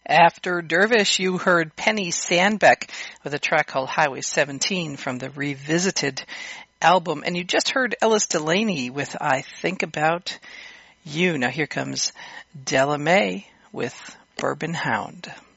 After Dervish, you heard Penny Sandbeck with a track called Highway 17 from the Revisited album. And you just heard Ellis Delaney with I Think About You. Now here comes Della Mae with Bourbon Hound.